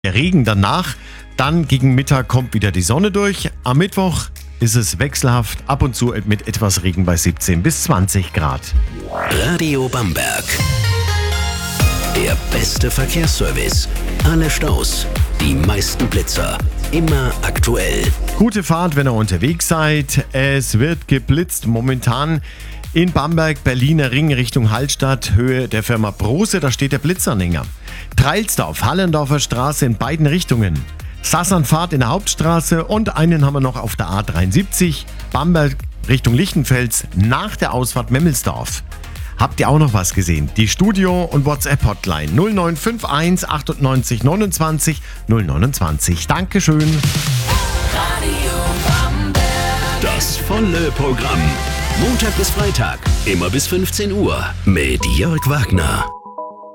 Der Regen danach, dann gegen Mittag kommt wieder die Sonne durch. Am Mittwoch ist es wechselhaft, ab und zu mit etwas Regen bei 17 bis 20 Grad. Radio Bamberg. Der beste Verkehrsservice. Alle Staus, die meisten Blitzer. Immer aktuell. Gute Fahrt, wenn ihr unterwegs seid. Es wird geblitzt momentan in Bamberg, Berliner Ring Richtung Hallstatt, Höhe der Firma Brose, da steht der Blitzanhänger. Treilsdorf, Hallendorfer Straße in beiden Richtungen. Sassernfahrt in der Hauptstraße und einen haben wir noch auf der A73, Bamberg Richtung Lichtenfels nach der Ausfahrt Memmelsdorf. Habt ihr auch noch was gesehen? Die Studio- und WhatsApp-Hotline 0951 98 29 029. Dankeschön. Radio Bamberg. Das volle Programm. Montag bis Freitag, immer bis 15 Uhr mit Jörg Wagner.